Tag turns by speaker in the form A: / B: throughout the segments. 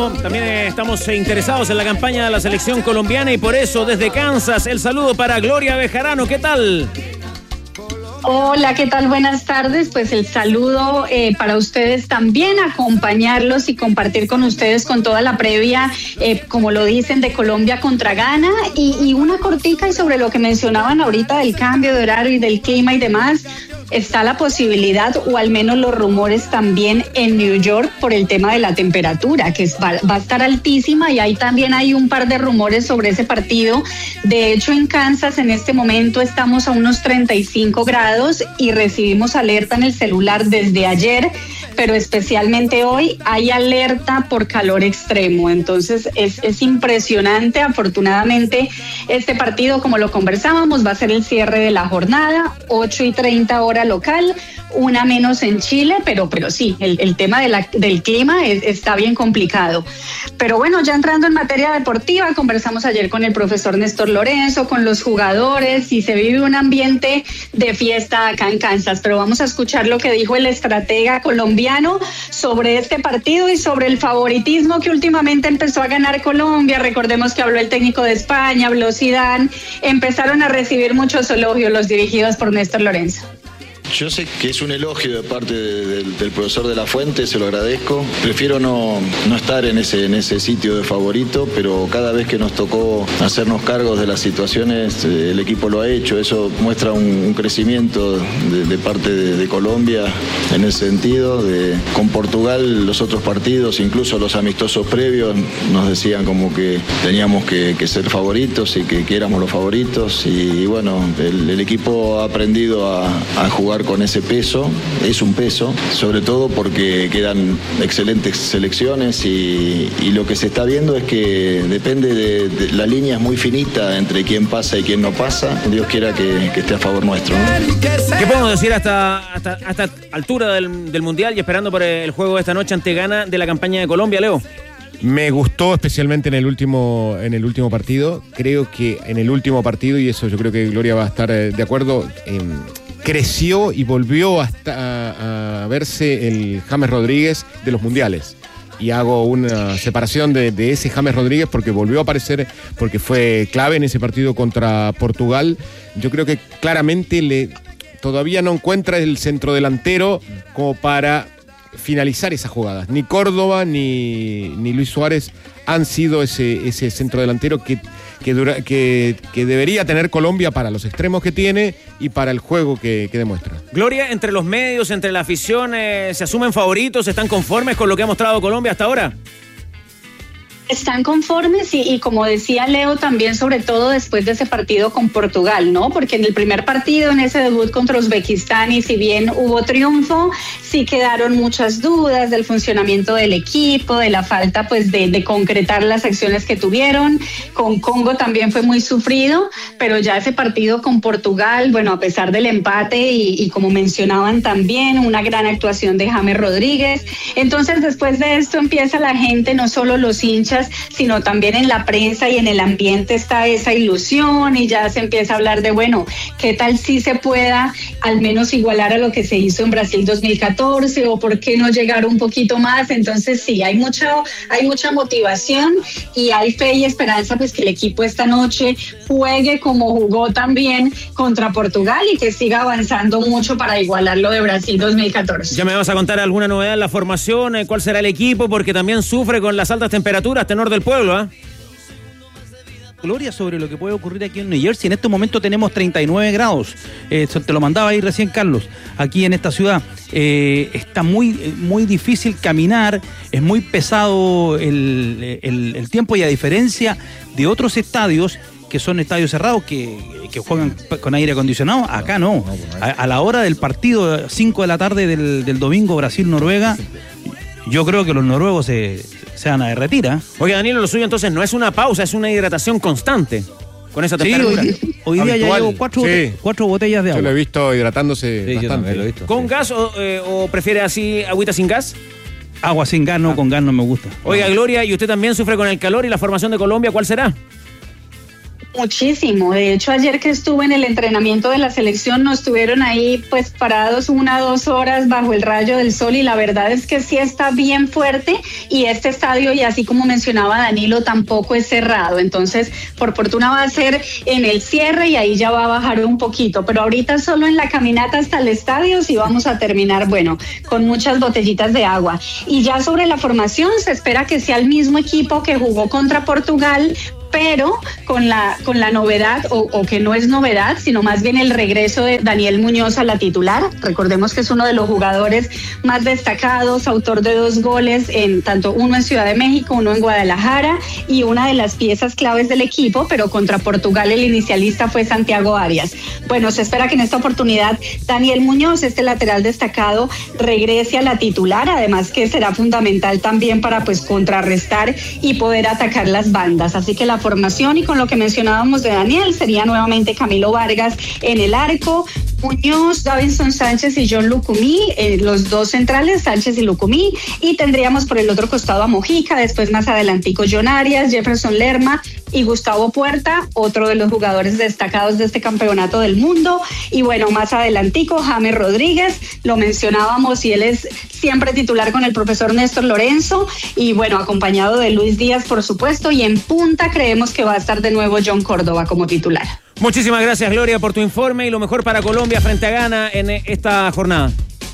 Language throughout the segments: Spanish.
A: Leo. También estamos interesados en la campaña de la selección colombiana y por eso desde Kansas el saludo para Gloria Bejarano. ¿Qué tal?
B: Hola, ¿qué tal? Buenas tardes. Pues el saludo para ustedes también, acompañarlos y compartir con ustedes con toda la previa, como lo dicen, de Colombia contra Ghana y una cortica y sobre lo que mencionaban ahorita del cambio de horario y del clima y demás. Está la posibilidad, o al menos los rumores también en New York por el tema de la temperatura, que va a estar altísima, y ahí también hay un par de rumores sobre ese partido. De hecho, en Kansas en este momento estamos a unos 35 grados y recibimos alerta en el celular desde ayer, pero especialmente hoy hay alerta por calor extremo. Entonces es impresionante. Afortunadamente este partido, como lo conversábamos, va a ser el cierre de la jornada, 8:30 hora local, 1 menos en Chile, pero sí, el tema del clima está bien complicado. Pero bueno, ya entrando en materia deportiva, conversamos ayer con el profesor Néstor Lorenzo, con los jugadores, y se vive un ambiente de fiesta acá en Kansas. Pero vamos a escuchar lo que dijo el estratega colombiano sobre este partido y sobre el favoritismo que últimamente empezó a ganar Colombia. Recordemos que habló el técnico de España, habló Zidane, empezaron a recibir muchos elogios los dirigidos por Néstor Lorenzo.
C: Yo sé que es un elogio de parte del profesor de la Fuente, se lo agradezco. Prefiero no estar en ese sitio de favorito, pero cada vez que nos tocó hacernos cargos de las situaciones, el equipo lo ha hecho. Eso muestra un crecimiento de parte de Colombia en ese sentido. Con Portugal, los otros partidos, incluso los amistosos previos, nos decían como que teníamos que ser favoritos y que éramos los favoritos. Y bueno, el equipo ha aprendido a jugar con ese peso. Es un peso, sobre todo porque quedan excelentes selecciones y lo que se está viendo es que depende de la línea, es muy finita entre quién pasa y quién no pasa. Dios quiera que esté a favor nuestro, ¿no?
A: ¿Qué podemos decir hasta altura del Mundial y esperando por el juego de esta noche ante Ghana de la campaña de Colombia, Leo?
D: Me gustó especialmente en el último partido. Creo que en el último partido, y eso yo creo que Gloria va a estar de acuerdo, creció y volvió a verse el James Rodríguez de los mundiales. Y hago una separación de ese James Rodríguez porque volvió a aparecer, porque fue clave en ese partido contra Portugal. Yo creo que claramente todavía no encuentra el centrodelantero como para finalizar esas jugadas. Ni Córdoba ni Luis Suárez han sido ese centrodelantero que debería tener Colombia para los extremos que tiene y para el juego que demuestra.
A: Gloria, entre los medios, entre la afición, ¿se asumen favoritos? ¿Están conformes con lo que ha mostrado Colombia hasta ahora?
B: Están conformes y como decía Leo, también sobre todo después de ese partido con Portugal, ¿no? Porque en el primer partido, en ese debut contra Uzbekistán, y si bien hubo triunfo, sí quedaron muchas dudas del funcionamiento del equipo, de la falta pues de concretar las acciones que tuvieron. Con Congo también fue muy sufrido, pero ya ese partido con Portugal, bueno, a pesar del empate y como mencionaban también, una gran actuación de James Rodríguez. Entonces después de esto empieza la gente, no solo los hinchas, sino también en la prensa y en el ambiente está esa ilusión y ya se empieza a hablar de, bueno, ¿qué tal si se pueda al menos igualar a lo que se hizo en Brasil 2014 o por qué no llegar un poquito más? Entonces sí, hay mucha motivación y hay fe y esperanza pues que el equipo esta noche juegue como jugó también contra Portugal y que siga avanzando mucho para igualar lo de Brasil 2014.
A: Ya me vas a contar alguna novedad en la formación, cuál será el equipo, porque también sufre con las altas temperaturas tenor del pueblo, ¿eh?
E: Gloria, sobre lo que puede ocurrir aquí en New Jersey. En este momento tenemos 39 grados. Te lo mandaba ahí recién Carlos. Aquí en esta ciudad está muy difícil caminar. Es muy pesado el tiempo, y a diferencia de otros estadios que son estadios cerrados que juegan con aire acondicionado, acá no. A la hora del partido, 5 de la tarde del domingo, Brasil-Noruega, yo creo que los noruegos se van a derretir, ¿eh?
A: Oye, Danilo, lo suyo entonces no es una pausa, es una hidratación constante con esa temperatura.
E: Sí, hoy día ya llevo 4 botellas de agua.
D: Yo lo he visto hidratándose bastante.
E: Yo también lo he visto.
A: ¿Con gas o prefiere así agüita sin gas?
E: Agua sin gas, no, con gas no me gusta.
A: Oiga, Gloria, ¿y usted también sufre con el calor y la formación de Colombia? ¿Cuál será?
B: Muchísimo. De hecho, ayer que estuve en el entrenamiento de la selección, nos tuvieron ahí pues parados 1 o 2 horas bajo el rayo del sol, y la verdad es que sí está bien fuerte, y este estadio, y así como mencionaba Danilo, tampoco es cerrado. Entonces, por fortuna va a ser en el cierre y ahí ya va a bajar un poquito, pero ahorita solo en la caminata hasta el estadio sí vamos a terminar, bueno, con muchas botellitas de agua. Y ya sobre la formación, se espera que sea el mismo equipo que jugó contra Portugal, pero con la novedad, o que no es novedad, sino más bien el regreso de Daniel Muñoz a la titular. Recordemos que es uno de los jugadores más destacados, autor de 2 goles, tanto uno en Ciudad de México, uno en Guadalajara, y una de las piezas claves del equipo, pero contra Portugal el inicialista fue Santiago Arias. Bueno, se espera que en esta oportunidad Daniel Muñoz, este lateral destacado, regrese a la titular, además que será fundamental también para pues contrarrestar y poder atacar las bandas. Así que la formación, y con lo que mencionábamos de Daniel, sería nuevamente Camilo Vargas en el arco, Muñoz, Davinson Sánchez y John Lucumí, los 2 centrales, Sánchez y Lucumí, y tendríamos por el otro costado a Mojica, después más adelantico John Arias, Jefferson Lerma y Gustavo Puerta, otro de los jugadores destacados de este campeonato del mundo, y bueno, más adelantico James Rodríguez, lo mencionábamos, y él es siempre titular con el profesor Néstor Lorenzo, y bueno, acompañado de Luis Díaz, por supuesto, y en punta creemos que va a estar de nuevo John Córdoba como titular.
A: Muchísimas gracias, Gloria, por tu informe, y lo mejor para Colombia frente a Ghana en esta jornada.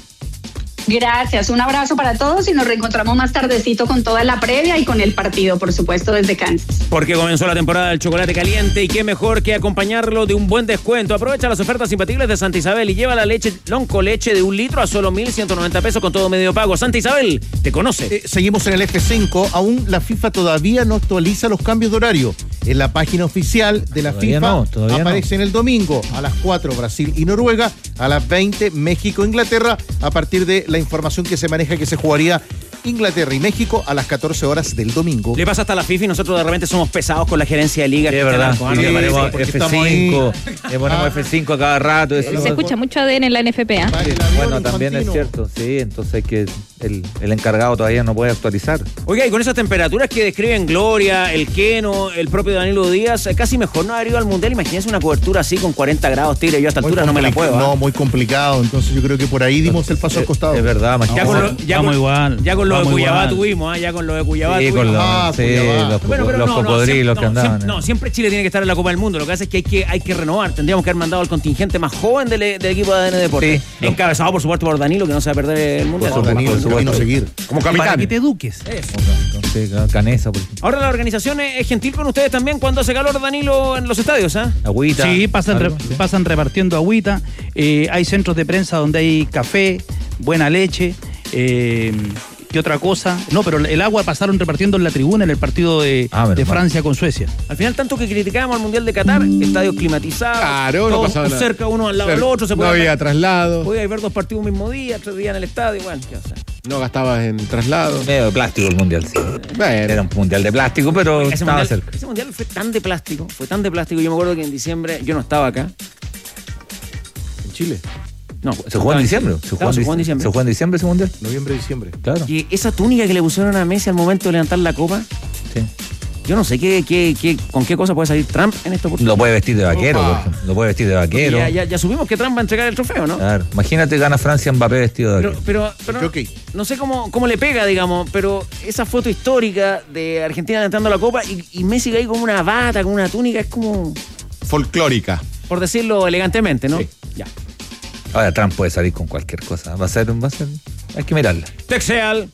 B: Gracias, un abrazo para todos, y nos reencontramos más tardecito con toda la previa y con el partido, por supuesto, desde Kansas.
A: Porque comenzó la temporada del chocolate caliente, y qué mejor que acompañarlo de un buen descuento. Aprovecha las ofertas impatibles de Santa Isabel y lleva la leche Lonco Leche de 1 litro a solo 1.190 pesos con todo medio pago. Santa Isabel, te conoce.
F: Seguimos en el F5, aún la FIFA todavía no actualiza los cambios de horario. En la página oficial de la FIFA aparece en el domingo a las 4 Brasil y Noruega, a las 20 México Inglaterra, a partir de la información que se maneja que se jugaría Inglaterra y México a las 14 horas del domingo.
A: Le pasa hasta la FIFA, y nosotros de repente somos pesados con la gerencia de liga.
G: Sí, es verdad. Y le ponemos F5, le ponemos F5 a cada rato.
H: Se escucha mucho ADN en la NFP,
G: Bueno, también es cierto, sí, entonces hay que el encargado todavía no puede actualizar.
A: Oiga, y con esas temperaturas que describen Gloria, el Keno, el propio Danilo Díaz, casi mejor no haber ido al Mundial. Imagínense una cobertura así con 40 grados, Tigre. Yo a esta altura no me la puedo.
F: No, muy complicado. Entonces yo creo que por ahí dimos el paso al costado.
G: Es verdad,
A: Ya con lo de Cuyabá tuvimos, ya con lo de Cuyabá tuvimos.
G: Los cocodrilos que andaban.
A: No, siempre Chile tiene que estar en la Copa del Mundo. Lo que hace es que hay que renovar. Tendríamos que haber mandado al contingente más joven del equipo de ADN Deportes. Sí. Encabezado, por supuesto, por Danilo, que no se va a perder el Mundial.
F: Por Danilo, no seguir.
E: Como capitán. Para que te eduques.
G: Eso. Canesa, por ejemplo.
A: Ahora la organización es gentil con ustedes también cuando hace calor, Danilo, en los estadios, ¿ah?
E: Agüita. Sí, pasan repartiendo agüita. Hay centros de prensa donde hay café, buena leche. ¿Qué otra cosa? No, pero el agua pasaron repartiendo en la tribuna en el partido de Francia con Suecia.
A: Al final, tanto que criticábamos al Mundial de Qatar, estadios climatizados,
D: claro, no pasaba nada.
A: Cerca uno al lado del otro,
D: no había traslado.
A: Podías ver 2 partidos un mismo día, 3 días en el estadio, bueno, qué hacer.
D: No gastabas en traslado.
G: Medio de plástico el Mundial, sí. Bueno. Era un Mundial de plástico, pero estaba cerca.
A: Ese Mundial fue tan de plástico, yo me acuerdo que en diciembre, yo no estaba acá.
F: ¿En Chile?
G: No, se jugó en diciembre. Se jugó en diciembre ese Mundial.
F: Noviembre, diciembre.
G: Claro.
A: Y esa túnica que le pusieron a Messi al momento de levantar la copa.
G: Sí.
A: Yo no sé con qué cosa puede salir Trump en esta oportunidad.
G: Lo puede vestir de vaquero, por ejemplo. Lo puede vestir de vaquero.
A: Ya supimos que Trump va a entregar el trofeo, ¿no?
G: Claro. Imagínate, gana Francia Mbappé vestido de vaquero.
A: Pero no sé cómo le pega, digamos, pero esa foto histórica de Argentina levantando la copa y Messi ahí con una bata, con una túnica, es como...
D: folclórica.
A: Por decirlo elegantemente, ¿no?
D: Sí.
A: Ya.
G: Ahora Trump puede salir con cualquier cosa. Va a ser. Hay que mirarla.
A: Texeal.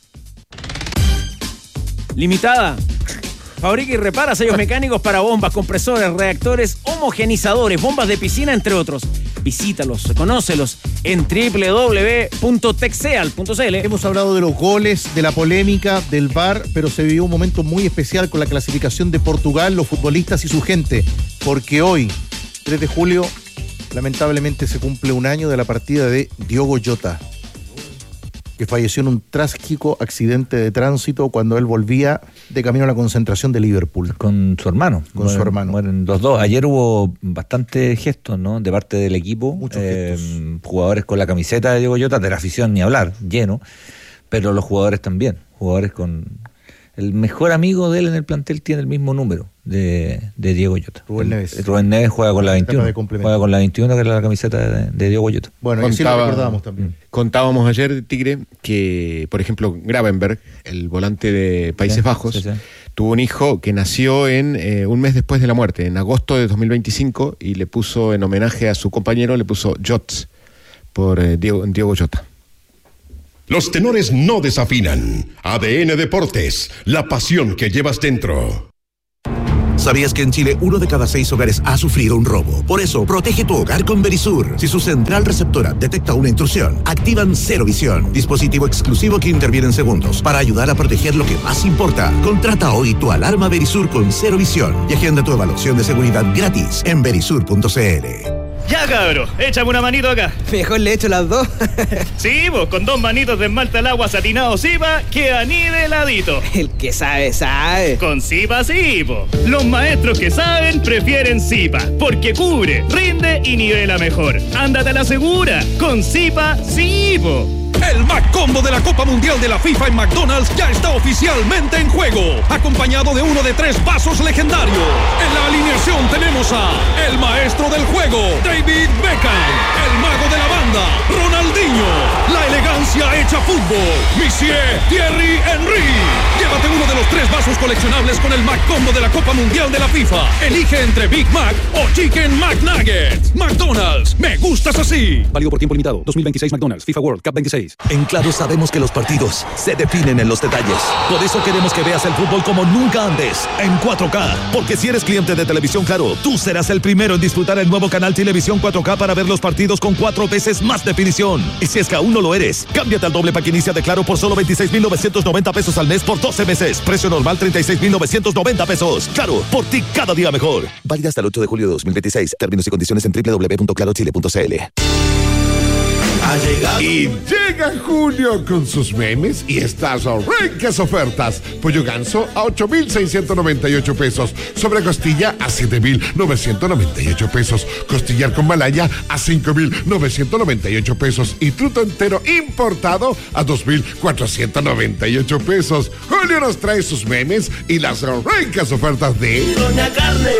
A: Limitada. Fabrica y repara sellos mecánicos para bombas, compresores, reactores, homogenizadores, bombas de piscina, entre otros. Visítalos, conócelos en www.texeal.cl.
F: Hemos hablado de los goles, de la polémica, del VAR, pero se vivió un momento muy especial con la clasificación de Portugal, los futbolistas y su gente, porque hoy, 3 de julio, lamentablemente se cumple 1 año de la partida de Diogo Jota, que falleció en un trágico accidente de tránsito cuando él volvía de camino a la concentración de Liverpool.
G: Con su hermano.
F: Su hermano.
G: Mueren los dos. Ayer hubo bastantes gestos, ¿no? De parte del equipo.
F: Muchos gestos.
G: Jugadores con la camiseta de Diogo Jota, de la afición ni hablar, lleno. Pero los jugadores también. Jugadores con... El mejor amigo de él en el plantel tiene el mismo número. de Diego Llota.
F: Rubén
G: Neves juega con la 21. Juega con la 21, que era la camiseta de Diego Llota.
F: Bueno, y sí lo recordábamos también.
D: Contábamos ayer, Tigre, que, por ejemplo, Gravenberg, el volante de Países Bajos, tuvo un hijo que nació en un mes después de la muerte, en agosto de 2025, y le puso, en homenaje a su compañero, le puso Jots por Diego Llota.
I: Los tenores no desafinan. ADN Deportes, la pasión que llevas dentro.
J: ¿Sabías que en Chile 1 de cada 6 hogares ha sufrido un robo? Por eso, protege tu hogar con Verisur. Si su central receptora detecta una intrusión, activan Cero Visión, dispositivo exclusivo que interviene en segundos para ayudar a proteger lo que más importa. Contrata hoy tu alarma Verisur con Cero Visión y agenda tu evaluación de seguridad gratis en verisur.cl.
K: Ya, cabro, échame una manito acá.
L: Mejor le echo las dos.
K: Sí, pues con 2 manitos de esmalta al agua satinado Zipa, queda niveladito.
L: El que sabe, sabe.
K: Con Zipa sí, po. Los maestros que saben prefieren Zipa, porque cubre, rinde y nivela mejor. Ándate a la segura, con Zipa sí, po.
M: El Mac Combo de la Copa Mundial de la FIFA en McDonald's ya está oficialmente en juego, acompañado de uno de 3 vasos legendarios. En la alineación tenemos a el maestro del juego, David Beckham, el mago de la banda, Ronaldinho, la elegancia hecha fútbol, Monsieur Thierry Henry. Llévate uno de los 3 vasos coleccionables con el Mac Combo de la Copa Mundial de la FIFA. Elige entre Big Mac o Chicken McNuggets. McDonald's, me gustas así.
N: Válido por tiempo limitado. 2026 McDonald's, FIFA World Cup 26.
J: En Claro sabemos que los partidos se definen en los detalles. Por eso queremos que veas el fútbol como nunca antes, en 4K. Porque si eres cliente de Televisión Claro, tú serás el primero en disfrutar el nuevo canal Televisión 4K para ver los partidos con 4 veces más definición. Y si es que aún no lo eres, cámbiate al doble pack inicia de Claro por solo 26,990 pesos al mes por 12 meses. Precio normal 36,990 pesos. Claro, por ti cada día mejor. Válida hasta el 8 de julio de 2026. Términos y condiciones en www.clarochile.cl.
I: Y llega Julio con sus memes y estas ricas ofertas. Pollo ganso a 8,698 pesos. Sobre costilla a 7,998 pesos. Costillar con malaya a 5,998 pesos. Y truto entero importado a 2,498 pesos. Julio nos trae sus memes y las ricas ofertas de
O: Doña Carne.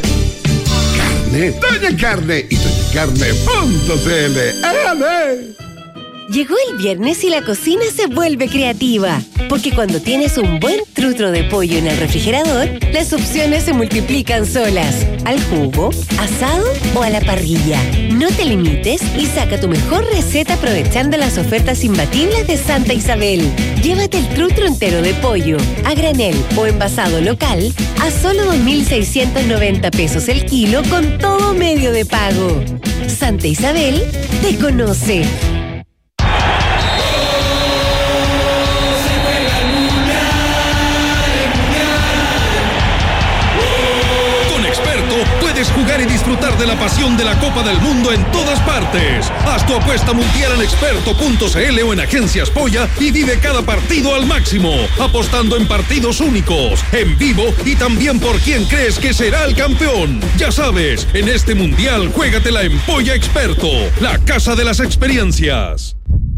I: Doña Carne y doñacarne.cl. ¡Ale!
P: Llegó el viernes y la cocina se vuelve creativa, porque cuando tienes un buen trutro de pollo en el refrigerador, las opciones se multiplican solas, al jugo, asado o a la parrilla. No te limites y saca tu mejor receta aprovechando las ofertas imbatibles de Santa Isabel. Llévate el trutro entero de pollo, a granel o envasado local, a solo 2,690 pesos el kilo con todo medio de pago. Santa Isabel te conoce.
M: Puedes jugar y disfrutar de la pasión de la Copa del Mundo en todas partes. Haz tu apuesta mundial en experto.cl o en Agencias Polla y vive cada partido al máximo, apostando en partidos únicos, en vivo y también por quién crees que será el campeón. Ya sabes, en este mundial juégatela en Polla Experto, la casa de las experiencias.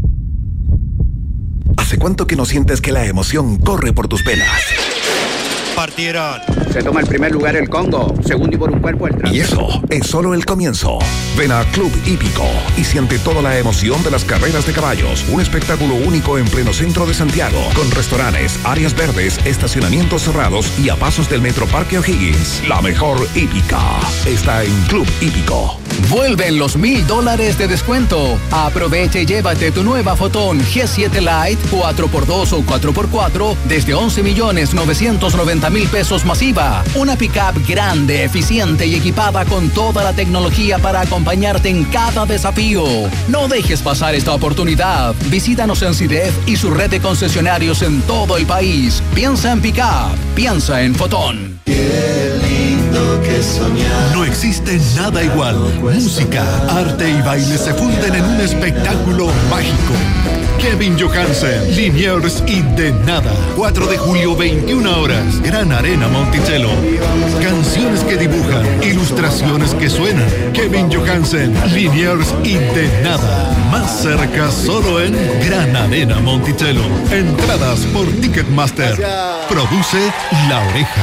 J: ¿Hace cuánto que no sientes que la emoción corre por tus venas?
Q: Partieron. Se toma el primer lugar el Congo, segundo y por un cuerpo el
J: Y eso es solo el comienzo. Ven a Club Hípico y siente toda la emoción de las carreras de caballos. Un espectáculo único en pleno centro de Santiago, con restaurantes, áreas verdes, estacionamientos cerrados y a pasos del Metro Parque O'Higgins. La mejor hípica está en Club Hípico.
R: Vuelven los $1,000 de descuento. Aprovecha y llévate tu nueva Fotón G7 Lite 4x2 o 4x4 desde 11,990,000 pesos masiva. Una pickup grande, eficiente y equipada con toda la tecnología para acompañarte en cada desafío. No dejes pasar esta oportunidad. Visítanos en CIDEF y su red de concesionarios en todo el país. Piensa en pickup, piensa en Fotón.
O: Qué lindo que soñar.
S: No existe nada igual. Música, arte y baile se funden en un espectáculo mágico. Kevin Johansen, Liniers y De Nada. 4 de julio, 21 horas. Gran Arena Monticello. Canciones que dibujan, ilustraciones que suenan. Kevin Johansen, Liniers y De Nada. Más cerca solo en Gran Arena Monticello. Entradas por Ticketmaster. Produce La Oreja.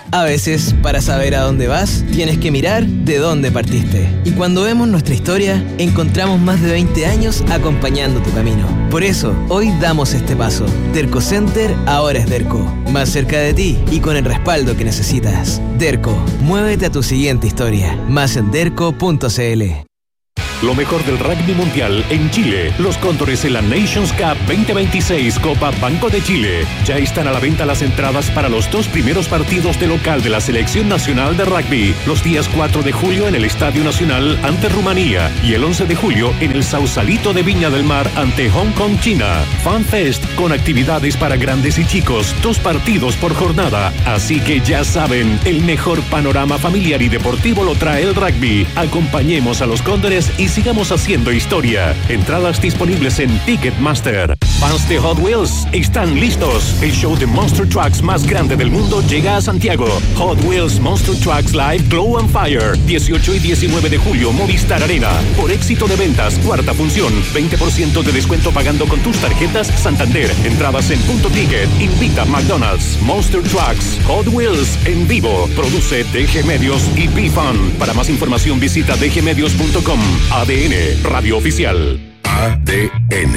L: A veces, para saber a dónde vas, tienes que mirar de dónde partiste. Y cuando vemos nuestra historia, encontramos más de 20 años acompañando tu camino. Por eso, hoy damos este paso. Derco Center ahora es Derco. Más cerca de ti y con el respaldo que necesitas. Derco, muévete a tu siguiente historia. Más en derco.cl.
T: Lo mejor del rugby mundial en Chile. Los Cóndores en la Nations Cup 2026 Copa Banco de Chile. Ya están a la venta las entradas para los 2 primeros partidos de local de la Selección Nacional de Rugby. Los días 4 de julio en el Estadio Nacional ante Rumanía y el 11 de julio en el Sausalito de Viña del Mar ante Hong Kong, China. Fan Fest con actividades para grandes y chicos. 2 partidos por jornada. Así que ya saben, el mejor panorama familiar y deportivo lo trae el rugby. Acompañemos a los Cóndores y sigamos haciendo historia. Entradas disponibles en Ticketmaster. Fans de Hot Wheels están listos. El show de Monster Trucks más grande del mundo llega a Santiago. Hot Wheels Monster Trucks Live Glow and Fire. 18 y 19 de julio, Movistar Arena. Por éxito de ventas, 4ª función. 20% de descuento pagando con tus tarjetas Santander. Entradas en Punto Ticket. Invita McDonald's. Monster Trucks Hot Wheels en vivo. Produce DG Medios y BeFun. Para más información visita dgmedios.com. ADN, Radio Oficial.
U: ADN.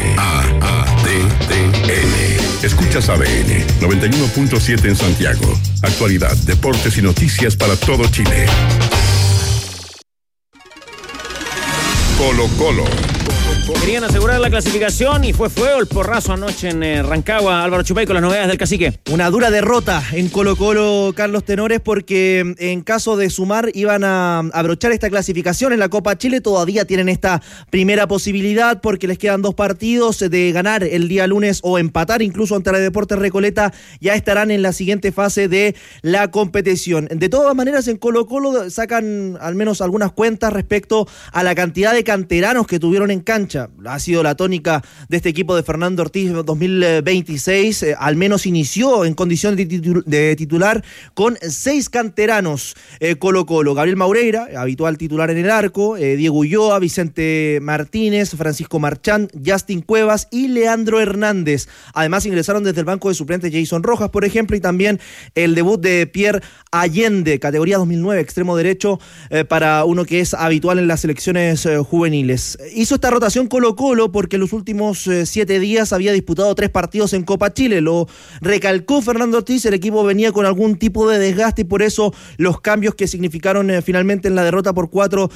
U: Escuchas ADN 91.7 en Santiago. Actualidad, deportes y noticias para todo Chile. Colo-Colo.
A: Querían asegurar la clasificación y fue feo el porrazo anoche en Rancagua. Álvaro Chupay con las novedades del Cacique.
V: Una dura derrota en Colo-Colo, Carlos Tenores, porque en caso de sumar iban a abrochar esta clasificación en la Copa Chile. Todavía tienen esta primera posibilidad porque les quedan 2 partidos de ganar el día lunes o empatar incluso ante la Deportes Recoleta. Ya estarán en la siguiente fase de la competición. De todas maneras, en Colo-Colo sacan al menos algunas cuentas respecto a la cantidad de canteranos que tuvieron en cancha. Ha sido la tónica de este equipo de Fernando Ortiz 2026, al menos inició en condición de titular con 6 canteranos Colo-Colo. Gabriel Maureira, habitual titular en el arco, Diego Ulloa, Vicente Martínez, Francisco Marchán, Justin Cuevas y Leandro Hernández. Además ingresaron desde el banco de suplentes Jason Rojas, por ejemplo, y también el debut de Pierre Allende, categoría 2009, extremo derecho, para uno que es habitual en las selecciones juveniles. Hizo esta rotación Colo-Colo porque en los últimos 7 días había disputado 3 partidos en Copa Chile. Lo recalcó Fernando Ortiz, el equipo venía con algún tipo de desgaste y por eso los cambios que significaron finalmente en la derrota por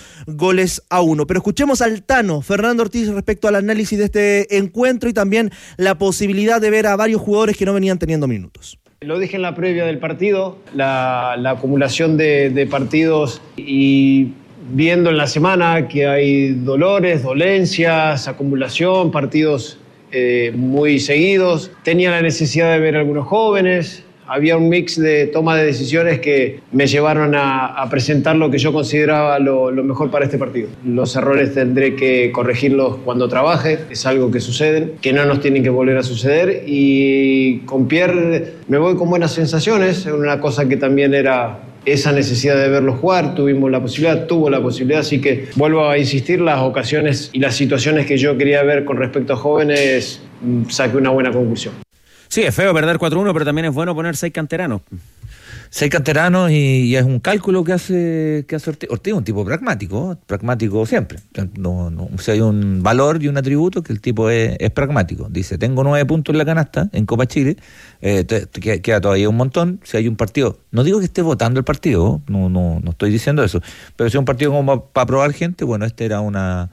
V: 4-1. Pero escuchemos al Tano Fernando Ortiz respecto al análisis de este encuentro y también la posibilidad de ver a varios jugadores que no venían teniendo minutos.
W: Lo dije en la previa del partido, la acumulación de partidos y viendo en la semana que hay dolores, dolencias, acumulación, partidos muy seguidos. Tenía la necesidad de ver a algunos jóvenes. Había un mix de toma de decisiones que me llevaron a presentar lo que yo consideraba lo mejor para este partido. Los errores tendré que corregirlos cuando trabaje, es algo que sucede, que no nos tienen que volver a suceder. Y con Pierre me voy con buenas sensaciones, una cosa que también era esa necesidad de verlo jugar, tuvo la posibilidad, así que vuelvo a insistir, las ocasiones y las situaciones que yo quería ver con respecto a jóvenes, saqué una buena conclusión.
A: Sí, es feo perder 4-1, pero también es bueno poner 6 canteranos.
G: 6 canteranos y es un cálculo que hace Ortiz, un tipo pragmático siempre. Si hay un valor y un atributo que el tipo es pragmático. Dice, tengo 9 puntos en la canasta en Copa Chile, queda todavía un montón. Si hay un partido, no digo que esté votando el partido, no estoy diciendo eso, pero si es un partido como para probar gente, bueno, este era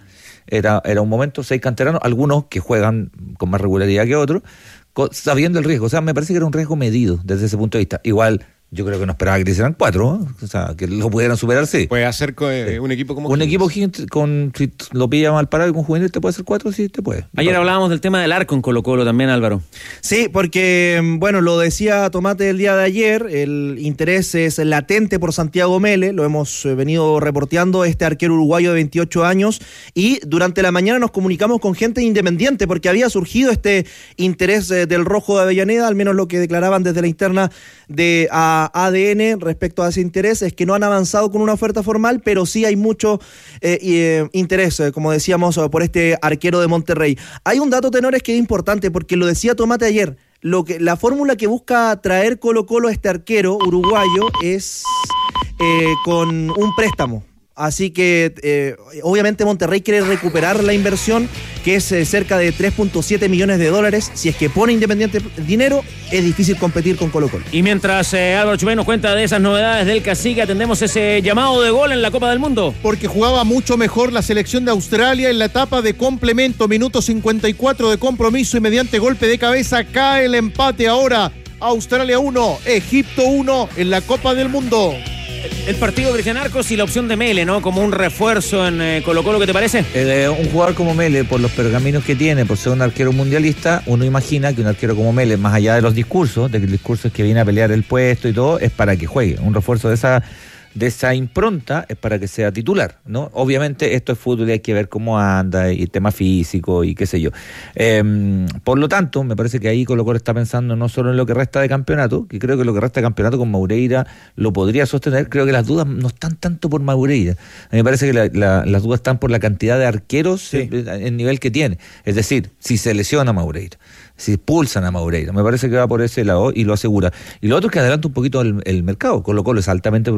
G: un momento, 6 canteranos, algunos que juegan con más regularidad que otros, sabiendo el riesgo. O sea, me parece que era un riesgo medido desde ese punto de vista. Igual, yo creo que no esperaba que hicieran 4, ¿no? O sea, que lo pudieran superar, sí.
D: Puede hacer un equipo como
G: un equipo si lo pilla mal parado y con juvenil te puede hacer 4, sí, te puede.
A: Ayer hablábamos del tema del arco en Colo-Colo también, Álvaro.
V: Sí, porque, bueno, lo decía Tomate el día de ayer, el interés es latente por Santiago Mele, lo hemos venido reporteando, este arquero uruguayo de 28 años, y durante la mañana nos comunicamos con gente independiente, porque había surgido este interés del Rojo de Avellaneda, al menos lo que declaraban desde la interna de ADN respecto a ese interés, es que no han avanzado con una oferta formal, pero sí hay mucho interés, como decíamos, por este arquero de Monterrey. Hay un dato, Tenores, que es importante, porque lo decía Tomate ayer, la fórmula que busca traer Colo-Colo a este arquero uruguayo es con un préstamo. Así que obviamente Monterrey quiere recuperar la inversión, que es cerca de 3.7 millones de dólares. Si es que pone Independiente dinero, es difícil competir con Colo-Colo.
A: Y mientras Álvaro Chubey nos cuenta de esas novedades del Cacique, atendemos ese llamado de gol en la Copa del Mundo.
F: Porque jugaba mucho mejor la selección de Australia en la etapa de complemento, minuto 54 de compromiso y mediante golpe de cabeza cae el empate. Ahora Australia 1, Egipto 1 en la Copa del Mundo.
A: El partido de Cristian Arcos y la opción de Mele, ¿no? Como un refuerzo en Colo-Colo, ¿qué te parece?
G: Un jugador como Mele, por los pergaminos que tiene, por ser un arquero mundialista, uno imagina que un arquero como Mele, más allá de los discursos, de que el discurso es que viene a pelear el puesto y todo, es para que juegue. Un refuerzo de esa impronta es para que sea titular, ¿no? Obviamente esto es fútbol y hay que ver cómo anda y el tema físico y qué sé yo. Por lo tanto, me parece que ahí Colo-Colo está pensando no solo en lo que resta de campeonato, que creo que lo que resta de campeonato con Maureira lo podría sostener. Creo que las dudas no están tanto por Maureira. A mí me parece que las dudas están por la cantidad de arqueros, el nivel que tiene. Es decir, si se lesiona Maureira, si expulsan a Maureira, me parece que va por ese lado y lo asegura. Y lo otro es que adelanta un poquito el mercado. Colo-Colo es altamente